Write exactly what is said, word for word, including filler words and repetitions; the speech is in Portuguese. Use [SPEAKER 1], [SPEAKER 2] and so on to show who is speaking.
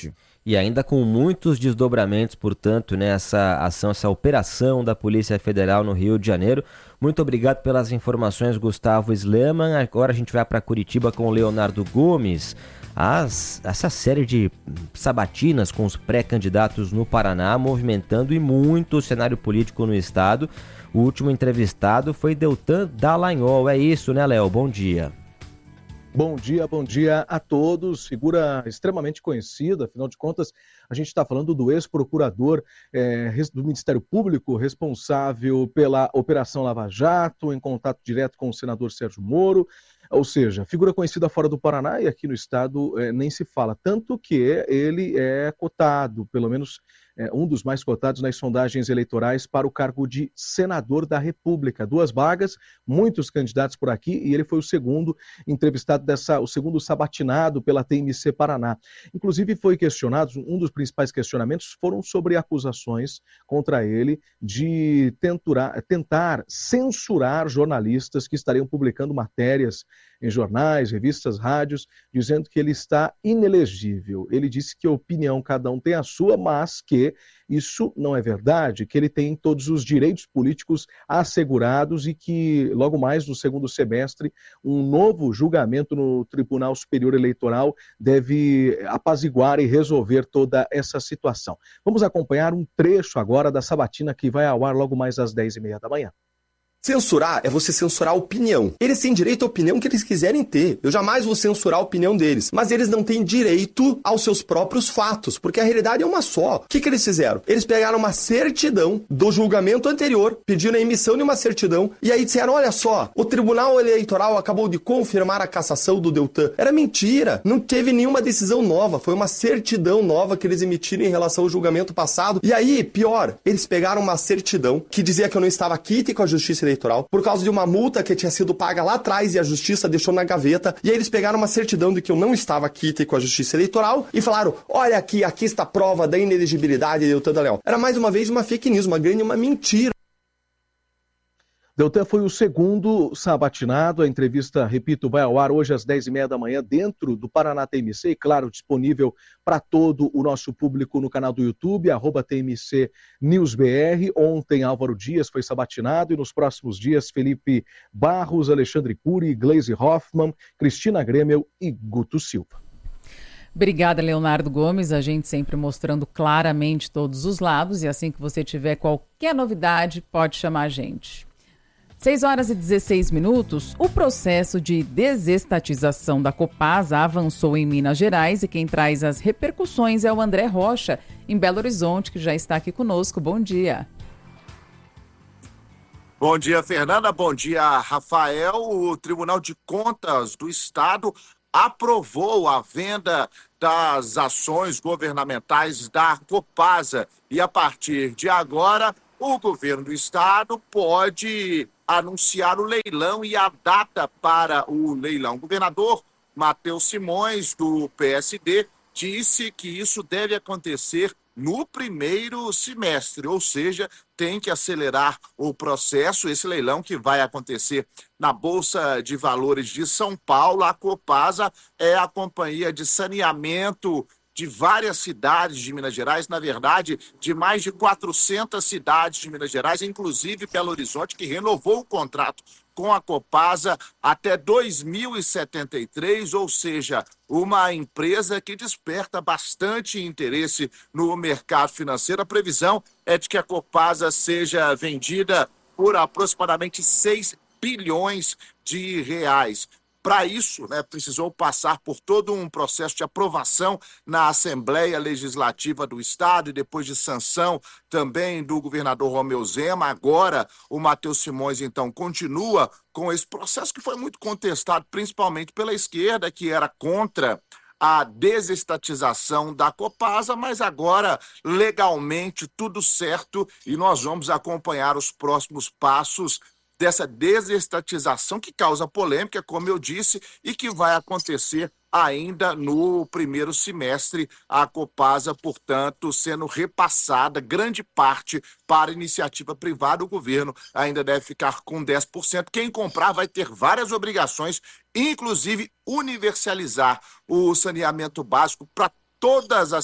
[SPEAKER 1] Exatamente.
[SPEAKER 2] E ainda com muitos desdobramentos, portanto, nessa ação, essa operação da Polícia Federal no Rio de Janeiro. Muito obrigado pelas informações, Gustavo Sleman. Agora a gente vai para Curitiba com o Leonardo Gomes. As, essa série de sabatinas com os pré-candidatos no Paraná movimentando e muito o cenário político no estado. O último entrevistado foi Deltan Dallagnol. É isso, né, Léo? Bom dia.
[SPEAKER 3] Bom dia, bom dia a todos. Figura extremamente conhecida, afinal de contas, a gente está falando do ex-procurador é, do Ministério Público, responsável pela Operação Lava Jato, em contato direto com o senador Sérgio Moro. Ou seja, figura conhecida fora do Paraná e aqui no estado é, nem se fala. Tanto que ele é cotado, pelo menos é, um dos mais cotados nas sondagens eleitorais para o cargo de senador da República. Duas vagas, muitos candidatos por aqui e ele foi o segundo entrevistado dessa, o segundo sabatinado pela T M C Paraná. Inclusive foi questionado, um dos principais questionamentos foram sobre acusações contra ele de tenturar, tentar censurar jornalistas que estariam publicando matérias em jornais, revistas, rádios, dizendo que ele está inelegível. Ele disse que a opinião cada um tem a sua, mas que isso não é verdade, que ele tem todos os direitos políticos assegurados e que logo mais no segundo semestre um novo julgamento no Tribunal Superior Eleitoral deve apaziguar e resolver toda essa situação. Vamos acompanhar um trecho agora da sabatina que vai ao ar logo mais às dez e meia da manhã.
[SPEAKER 4] Censurar é você censurar a opinião. Eles têm direito à opinião que eles quiserem ter. Eu jamais vou censurar a opinião deles. Mas eles não têm direito aos seus próprios fatos, porque a realidade é uma só. O que, que eles fizeram? Eles pegaram uma certidão do julgamento anterior, pediram a emissão de uma certidão, e aí disseram, olha só, o Tribunal Eleitoral acabou de confirmar a cassação do Deltan. Era mentira. Não teve nenhuma decisão nova. Foi uma certidão nova que eles emitiram em relação ao julgamento passado. E aí, pior, eles pegaram uma certidão que dizia que eu não estava quite com a Justiça Eleitoral por causa de uma multa que tinha sido paga lá atrás e a justiça deixou na gaveta, e aí eles pegaram uma certidão de que eu não estava quite com a Justiça Eleitoral e falaram, olha aqui, aqui está a prova da inelegibilidade de Deltan Dallagnol. Era mais uma vez uma fake news, uma grande, uma mentira.
[SPEAKER 3] Deltan foi o segundo sabatinado. A entrevista, repito, vai ao ar hoje às dez e meia da manhã dentro do Paraná T M C e, claro, disponível para todo o nosso público no canal do YouTube, arroba T M C News B R. Ontem, Álvaro Dias foi sabatinado e nos próximos dias, Felipe Barros, Alexandre Cury, Gleisi Hoffmann, Cristina Grêmio e Guto Silva.
[SPEAKER 5] Obrigada, Leonardo Gomes. A gente sempre mostrando claramente todos os lados e assim que você tiver qualquer novidade, pode chamar a gente. seis horas e dezesseis minutos, o processo de desestatização da Copasa avançou em Minas Gerais e quem traz as repercussões é o André Rocha, em Belo Horizonte, que já está aqui conosco. Bom dia.
[SPEAKER 6] Bom dia, Fernanda. Bom dia, Rafael. O Tribunal de Contas do Estado aprovou a venda das ações governamentais da Copasa e a partir de agora o governo do estado pode anunciar o leilão e a data para o leilão. O governador Matheus Simões, do P S D, disse que isso deve acontecer no primeiro semestre, ou seja, tem que acelerar o processo. Esse leilão que vai acontecer na Bolsa de Valores de São Paulo. A Copasa é a companhia de saneamento de várias cidades de Minas Gerais, na verdade, de mais de quatrocentas cidades de Minas Gerais, inclusive Belo Horizonte, que renovou o contrato com a Copasa até dois mil e setenta e três, ou seja, uma empresa que desperta bastante interesse no mercado financeiro. A previsão é de que a Copasa seja vendida por aproximadamente seis bilhões de reais. Para isso, né, precisou passar por todo um processo de aprovação na Assembleia Legislativa do Estado e depois de sanção também do governador Romeu Zema. Agora, o Matheus Simões, então, continua com esse processo que foi muito contestado, principalmente pela esquerda, que era contra a desestatização da Copasa, mas agora, legalmente, tudo certo e nós vamos acompanhar os próximos passos dessa desestatização que causa polêmica, como eu disse, e que vai acontecer ainda no primeiro semestre. A Copasa, portanto, sendo repassada grande parte para iniciativa privada. O governo ainda deve ficar com dez por cento. Quem comprar vai ter várias obrigações, inclusive universalizar o saneamento básico para todas as